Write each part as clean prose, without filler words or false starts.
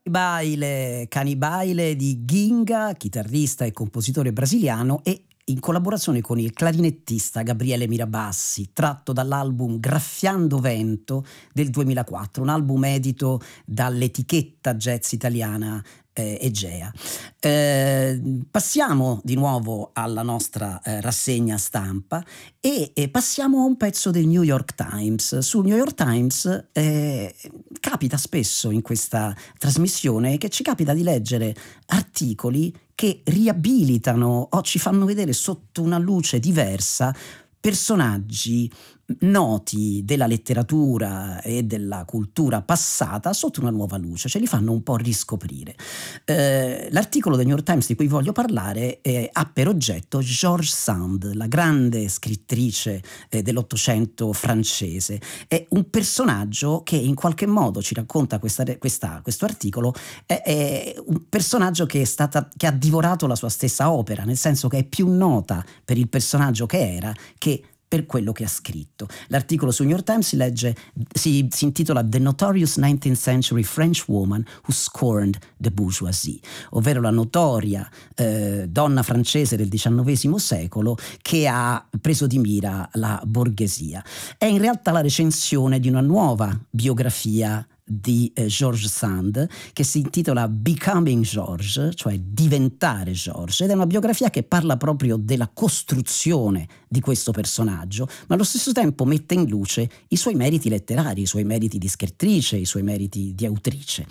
Canibale di Ginga, chitarrista e compositore brasiliano, e in collaborazione con il clarinettista Gabriele Mirabassi, tratto dall'album Graffiando Vento del 2004, un album edito dall'etichetta jazz italiana Egea. Passiamo di nuovo alla nostra rassegna stampa e passiamo a un pezzo del New York Times. Sul New York Times capita spesso in questa trasmissione che ci capita di leggere articoli che riabilitano o ci fanno vedere sotto una luce diversa personaggi noti della letteratura e della cultura passata sotto una nuova luce, ce li fanno un po' riscoprire. L'articolo del New York Times di cui voglio parlare ha per oggetto George Sand, la grande scrittrice dell'Ottocento francese. È un personaggio che in qualche modo ci racconta questo articolo, è un personaggio che ha divorato la sua stessa opera, nel senso che è più nota per il personaggio che era che per quello che ha scritto. L'articolo su New York Times si intitola The Notorious 19th Century French Woman Who Scorned the Bourgeoisie, ovvero la notoria donna francese del XIX secolo che ha preso di mira la borghesia. È in realtà la recensione di una nuova biografia di George Sand che si intitola Becoming George, cioè diventare George, ed è una biografia che parla proprio della costruzione di questo personaggio, ma allo stesso tempo mette in luce i suoi meriti letterari, i suoi meriti di scrittrice, i suoi meriti di autrice.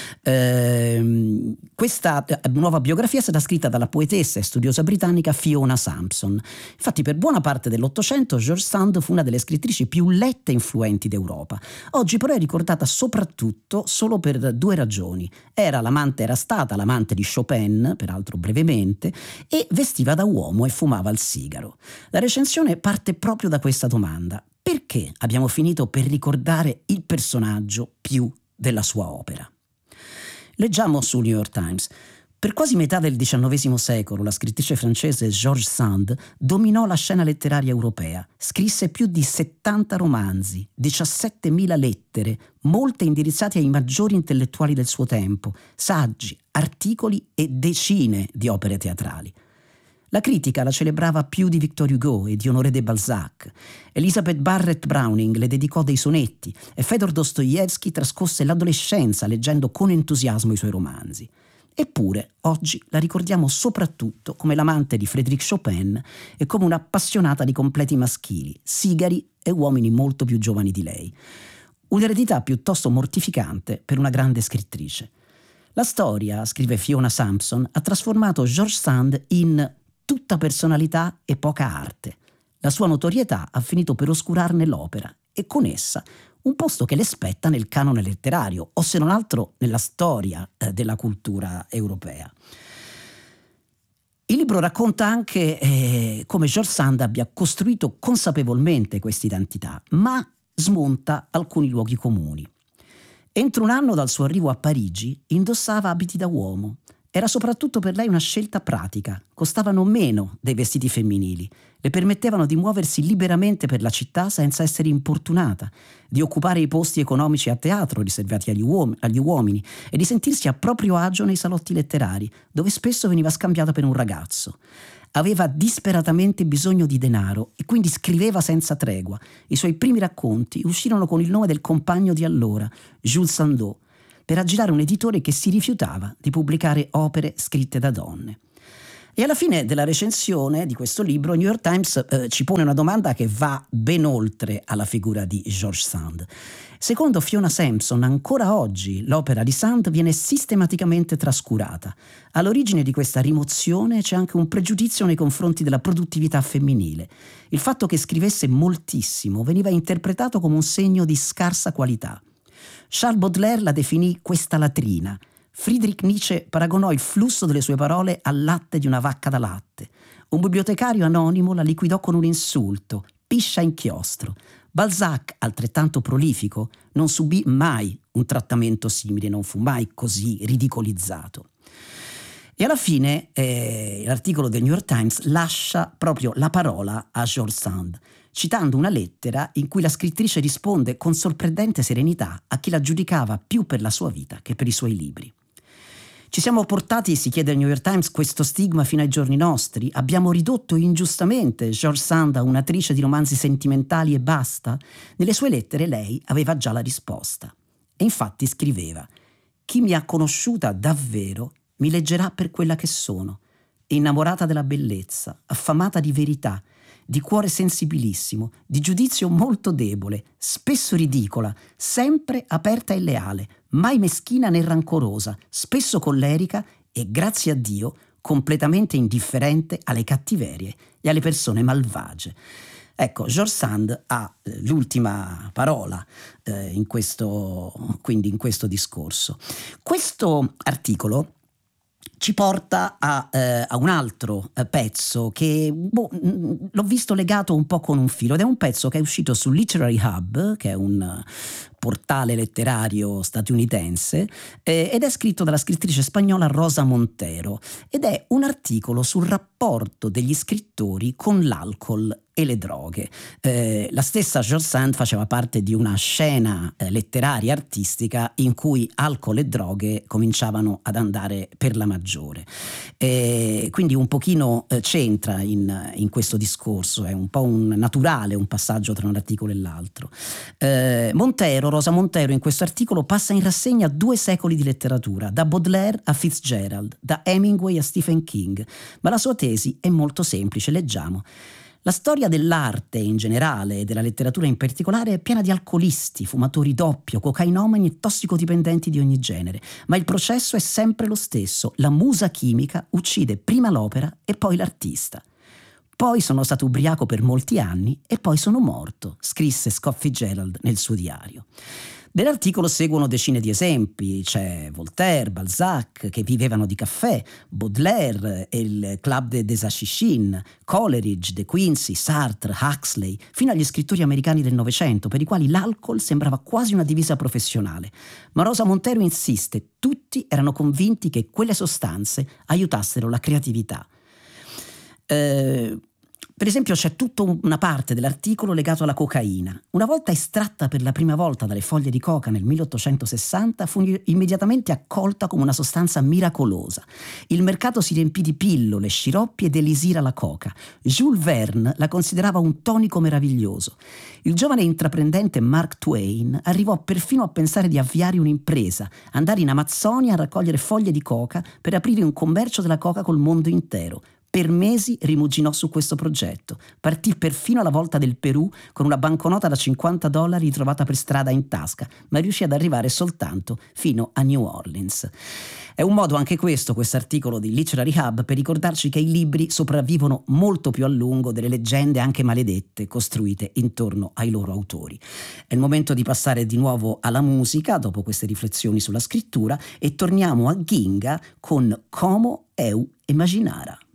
Questa nuova biografia è stata scritta dalla poetessa e studiosa britannica Fiona Sampson. Infatti per buona parte dell'Ottocento George Sand fu una delle scrittrici più lette e influenti d'Europa. Oggi però è ricordata soprattutto solo per due ragioni. Era stata l'amante di Chopin, peraltro brevemente, e vestiva da uomo e fumava il sigaro. La recensione parte proprio da questa domanda: perché abbiamo finito per ricordare il personaggio più della sua opera? Leggiamo sul New York Times. Per quasi metà del XIX secolo la scrittrice francese George Sand dominò la scena letteraria europea. Scrisse più di 70 romanzi, 17.000 lettere, molte indirizzate ai maggiori intellettuali del suo tempo, saggi, articoli e decine di opere teatrali. La critica la celebrava più di Victor Hugo e di Honoré de Balzac. Elizabeth Barrett Browning le dedicò dei sonetti e Fëdor Dostoevskij trascorse l'adolescenza leggendo con entusiasmo i suoi romanzi. Eppure oggi la ricordiamo soprattutto come l'amante di Frédéric Chopin e come un'appassionata di completi maschili, sigari e uomini molto più giovani di lei. Un'eredità piuttosto mortificante per una grande scrittrice. La storia, scrive Fiona Sampson, ha trasformato George Sand in tutta personalità e poca arte. La sua notorietà ha finito per oscurarne l'opera e con essa un posto che le spetta nel canone letterario, o se non altro nella storia della cultura europea. Il libro racconta anche come George Sand abbia costruito consapevolmente questa identità, ma smonta alcuni luoghi comuni. Entro un anno dal suo arrivo a Parigi indossava abiti da uomo. Era soprattutto per lei una scelta pratica, costavano meno dei vestiti femminili, le permettevano di muoversi liberamente per la città senza essere importunata, di occupare i posti economici a teatro riservati agli uomini e di sentirsi a proprio agio nei salotti letterari, dove spesso veniva scambiata per un ragazzo. Aveva disperatamente bisogno di denaro e quindi scriveva senza tregua. I suoi primi racconti uscirono con il nome del compagno di allora, Jules Sandeau, per aggirare un editore che si rifiutava di pubblicare opere scritte da donne. E alla fine della recensione di questo libro, New York Times ci pone una domanda che va ben oltre alla figura di George Sand. Secondo Fiona Sampson, ancora oggi l'opera di Sand viene sistematicamente trascurata. All'origine di questa rimozione c'è anche un pregiudizio nei confronti della produttività femminile. Il fatto che scrivesse moltissimo veniva interpretato come un segno di scarsa qualità. Charles Baudelaire la definì questa latrina. Friedrich Nietzsche paragonò il flusso delle sue parole al latte di una vacca da latte. Un bibliotecario anonimo la liquidò con un insulto, piscia inchiostro. Balzac, altrettanto prolifico, non subì mai un trattamento simile, non fu mai così ridicolizzato. E alla fine l'articolo del New York Times lascia proprio la parola a George Sand, citando una lettera in cui la scrittrice risponde con sorprendente serenità a chi la giudicava più per la sua vita che per i suoi libri. Ci siamo portati, si chiede il New York Times, questo stigma fino ai giorni nostri? Abbiamo ridotto ingiustamente George Sand a un'attrice di romanzi sentimentali e basta? Nelle sue lettere lei aveva già la risposta. E infatti scriveva: chi mi ha conosciuta davvero mi leggerà per quella che sono, innamorata della bellezza, affamata di verità, di cuore sensibilissimo, di giudizio molto debole, spesso ridicola, sempre aperta e leale, mai meschina né rancorosa, spesso collerica e, grazie a Dio, completamente indifferente alle cattiverie e alle persone malvagie. Ecco, George Sand ha l'ultima parola quindi in questo discorso. Questo articolo ci porta a un altro pezzo che l'ho visto legato un po' con un filo, ed è un pezzo che è uscito su Literary Hub, che è un portale letterario statunitense, ed è scritto dalla scrittrice spagnola Rosa Montero, ed è un articolo sul rapporto degli scrittori con l'alcol e le droghe. La stessa George Sand faceva parte di una scena letteraria artistica in cui alcol e droghe cominciavano ad andare per la maggiore. Quindi un pochino c'entra in questo discorso, è un po' un naturale, un passaggio tra un articolo e l'altro. Rosa Montero in questo articolo passa in rassegna 2 secoli di letteratura, da Baudelaire a Fitzgerald, da Hemingway a Stephen King, ma la sua tesi è molto semplice, leggiamo. La storia dell'arte in generale e della letteratura in particolare è piena di alcolisti, fumatori d'oppio, cocainomani e tossicodipendenti di ogni genere, ma il processo è sempre lo stesso. La musa chimica uccide prima l'opera e poi l'artista. Poi sono stato ubriaco per molti anni e poi sono morto, scrisse Scott Fitzgerald nel suo diario. Nell'articolo seguono decine di esempi, c'è Voltaire, Balzac, che vivevano di caffè, Baudelaire e il Club des Assassins, Coleridge, De Quincey, Sartre, Huxley, fino agli scrittori americani del Novecento, per i quali l'alcol sembrava quasi una divisa professionale. Ma Rosa Montero insiste, tutti erano convinti che quelle sostanze aiutassero la creatività. Per esempio c'è tutta una parte dell'articolo legato alla cocaina. Una volta estratta per la prima volta dalle foglie di coca nel 1860 fu immediatamente accolta come una sostanza miracolosa. Il mercato si riempì di pillole, sciroppi ed elisir alla coca. Jules Verne la considerava un tonico meraviglioso. Il giovane intraprendente Mark Twain arrivò perfino a pensare di avviare un'impresa, andare in Amazzonia a raccogliere foglie di coca per aprire un commercio della coca col mondo intero. Per mesi rimuginò su questo progetto. Partì perfino alla volta del Perù con una banconota da $50 trovata per strada in tasca, ma riuscì ad arrivare soltanto fino a New Orleans. È un modo anche questo articolo di Literary Hub, per ricordarci che i libri sopravvivono molto più a lungo delle leggende anche maledette costruite intorno ai loro autori. È il momento di passare di nuovo alla musica dopo queste riflessioni sulla scrittura e torniamo a Ginga con Como eu imaginara.